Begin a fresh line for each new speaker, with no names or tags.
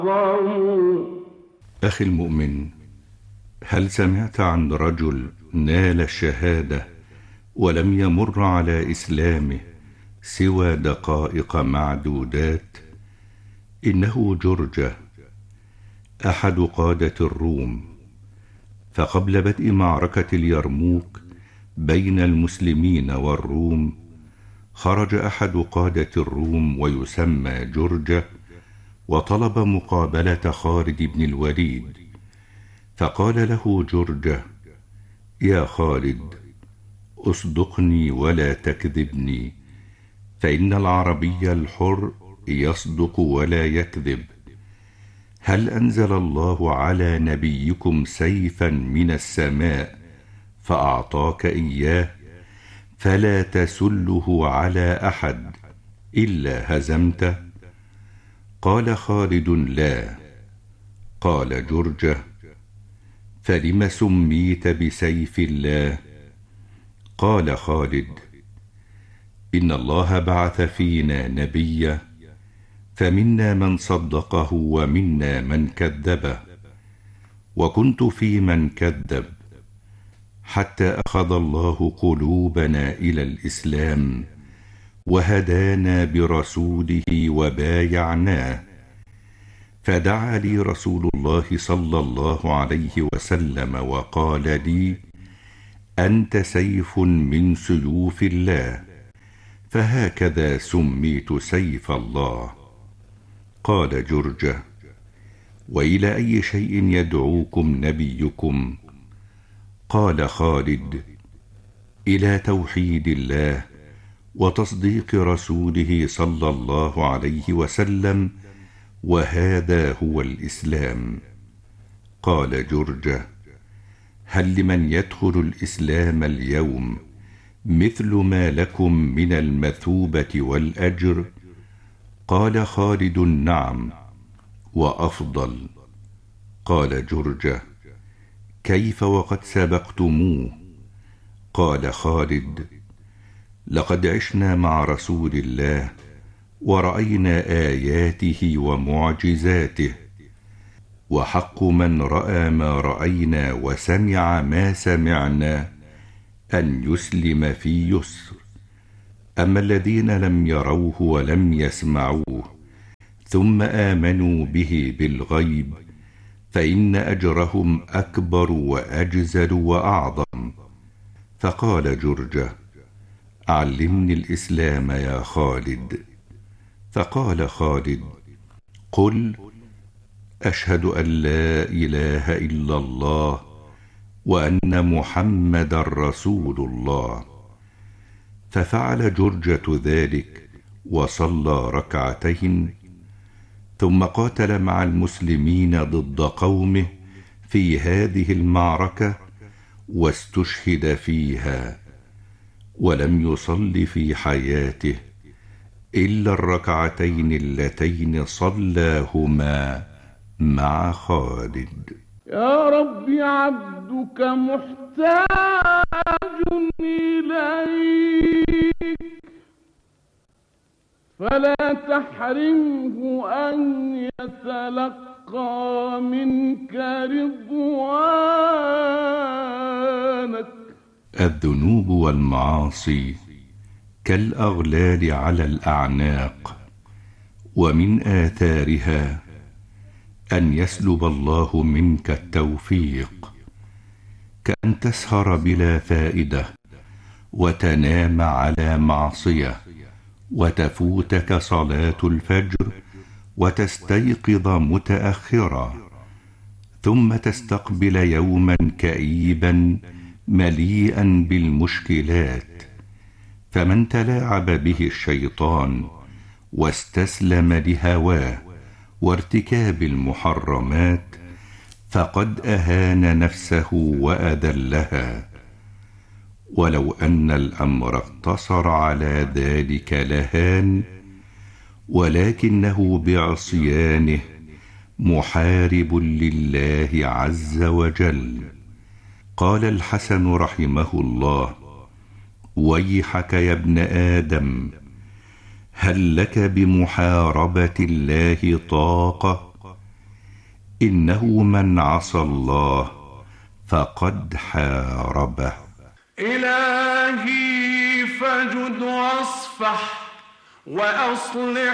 أخي المؤمن، هل سمعت عن رجل نال الشهادة ولم يمر على إسلامه سوى دقائق معدودات؟ إنه جرجة، أحد قادة الروم. فقبل بدء معركة اليرموك بين المسلمين والروم، خرج أحد قادة الروم ويسمى جرجة، وطلب مقابلة خالد بن الوليد. فقال له جرجة: يا خالد، أصدقني ولا تكذبني، فإن العربي الحر يصدق ولا يكذب. هل أنزل الله على نبيكم سيفا من السماء فأعطاك إياه فلا تسله على أحد إلا هزمته؟ قال خالد: لا. قال جرجة: فلم سميت بسيف الله؟ قال خالد: إن الله بعث فينا نبيا، فمنا من صدقه ومنا من كذبه، وكنت في من كذب، حتى أخذ الله قلوبنا إلى الإسلام وهدانا برسوله وبايعناه. فدعا لي رسول الله صلى الله عليه وسلم وقال لي: أنت سيف من سيوف الله، فهكذا سميت سيف الله. قال جرجة: وإلى أي شيء يدعوكم نبيكم؟ قال خالد: إلى توحيد الله وتصديق رسوله صلى الله عليه وسلم، وهذا هو الإسلام. قال جرجة: هل لمن يدخل الإسلام اليوم مثل ما لكم من المثوبة والأجر؟ قال خالد: نعم، وأفضل. قال جرجة: كيف وقد سبقتموه؟ قال خالد: لقد عشنا مع رسول الله ورأينا آياته ومعجزاته، وحق من رأى ما رأينا وسمع ما سمعنا أن يسلم في يسر. أما الذين لم يروه ولم يسمعوه ثم آمنوا به بالغيب، فإن أجرهم أكبر وأجزل وأعظم. فقال جرجة: علمني الإسلام يا خالد. فقال خالد: قل: أشهد أن لا إله إلا الله وأن محمدا رسول الله. ففعل جرجة ذلك وصلى ركعتين، ثم قاتل مع المسلمين ضد قومه في هذه المعركة واستشهد فيها، ولم يصل في حياته إلا الركعتين اللتين صلاهما مع خالد.
يا رب عبدك محتاج إليك، فلا تحرمه أن يتلقى منك رضوانك.
الذنوب والمعاصي كالأغلال على الأعناق، ومن آثارها أن يسلب الله منك التوفيق، كأن تسهر بلا فائدة وتنام على معصية، وتفوتك صلاة الفجر وتستيقظ متأخرا، ثم تستقبل يوما كئيبا مليئا بالمشكلات. فمن تلاعب به الشيطان واستسلم لهواه وارتكاب المحرمات فقد أهان نفسه وأذلها. ولو أن الأمر اقتصر على ذلك لهان، ولكنه بعصيانه محارب لله عز وجل. قال الحسن رحمه الله: ويحك يا ابن آدم، هل لك بمحاربة الله طاقة؟ إنه من عصى الله فقد حاربه.
إلهي فجد واصفح وأصلح